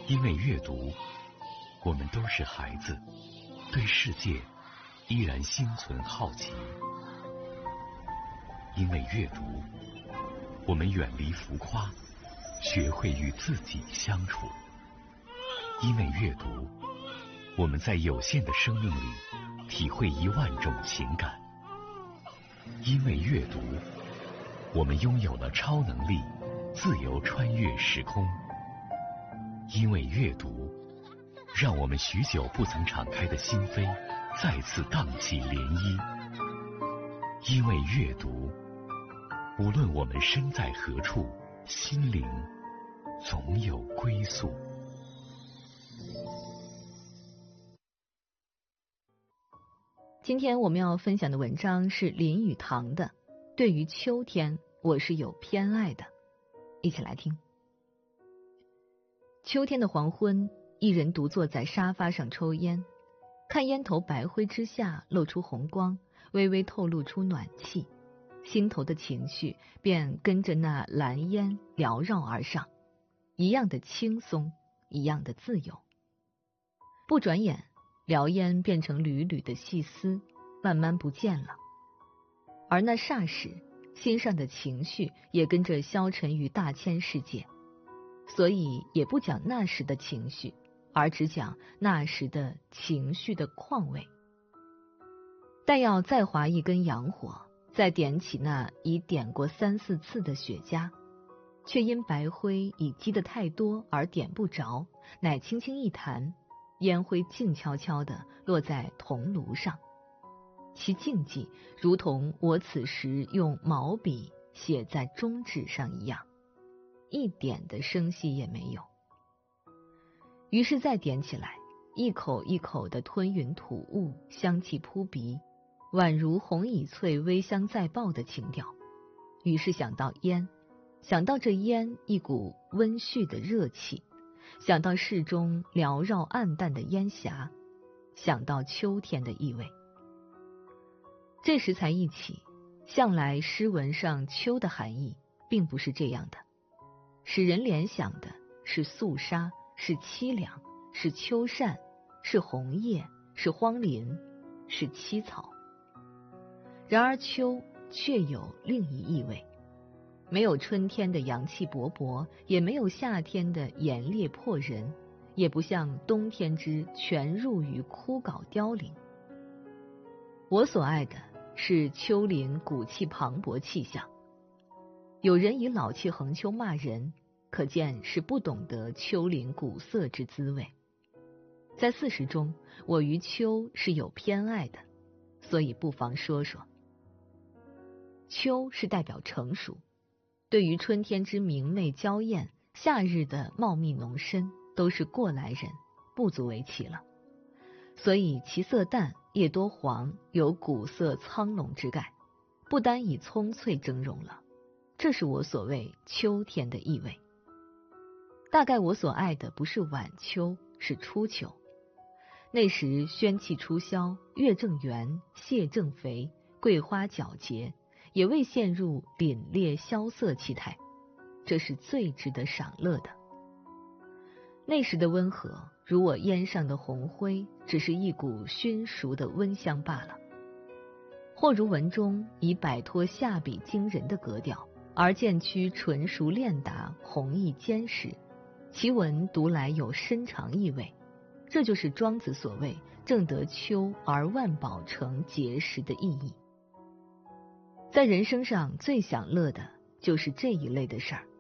因为阅读，我们都是孩子，对世界依然心存好奇。因为阅读，我们远离浮夸，学会与自己相处。因为阅读，我们在有限的生命里体会10000种情感。因为阅读，我们拥有了超能力，自由穿越时空。因为阅读，让我们许久不曾敞开的心扉再次荡起涟漪。因为阅读，无论我们身在何处，心灵总有归宿。 今天我们要分享的文章是林语堂的《对于秋天我是有偏爱的》，一起来听。秋天的黄昏，一人独坐在沙发上抽烟，看烟头白灰之下露出红光，微微透露出暖气，心头的情绪便跟着那蓝烟缭绕而上，一样的轻松，一样的自由。不转眼，燎烟变成缕缕的细丝，慢慢不见了。而那霎时，心上的情绪也跟着消沉于大千世界，所以也不讲那时的情绪，而只讲那时的情绪的况味。但要再划一根洋火，再点起那已点过3、4次的雪茄，却因白灰已积得太多而点不着，乃轻轻一弹，烟灰静悄悄地落在铜炉上，其静寂如同我此时用毛笔写在中指上一样，一点的声息也没有。于是再点起来，一口一口的吞云吐雾，香气扑鼻，宛如红乙翠微香再爆的情调。于是想到烟，想到这烟一股温煦的热气，想到室中缭绕暗淡的烟霞，想到秋天的意味。这时才忆起，向来诗文上秋的含义并不是这样的，使人联想的是肃杀，是凄凉，是秋扇，是红叶，是荒林，是凄草。然而秋却有另一意味，没有春天的阳气勃勃，也没有夏天的炎烈迫人，也不像冬天之全入于枯槁凋零。我所爱的是秋林古气磅礴气象。有人以老气横秋骂人，可见是不懂得秋林古色之滋味。在事实中，我于秋是有偏爱的，所以不妨说说。秋是代表成熟，对于春天之明媚娇艳，夏日的茂密浓深，都是过来人，不足为奇了。所以其色淡，叶多黄，有古色苍龙之概，不单以葱翠峥嵘了。这是我所谓秋天的意味。大概我所爱的不是晚秋，是初秋。那时宣气初消，月正圆，蟹正肥，桂花皎洁，也未陷入凛冽萧瑟气态，这是最值得赏乐的。那时的温和，如我烟上的红灰，只是一股熏熟的温香罢了。或如文中已摆脱下笔惊人的格调，而渐趋纯熟练达，弘毅坚实，其文读来有深长意味。这就是庄子所谓正得秋而万宝成结实的意义。在人生上最享乐的就是这一类的事儿，